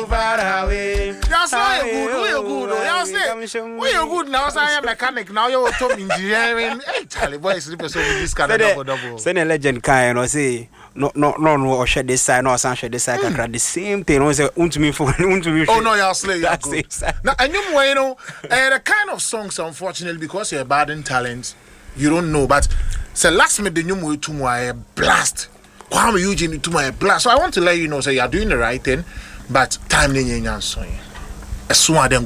so far away. That's why you're good. We are good now. I am mechanic now. You're top engineering. Hey, Charlie, boy, is this kind of double. Send a legend kind or say no or shed this side no shed this side the same thing was to me for oh no you're slay now and you know the kind of songs unfortunately because you're bad in talent you don't know but say last minute the new to my blast Kwame Eugene to my blast so I want to let you know say you're doing the right thing but time in your song as soon as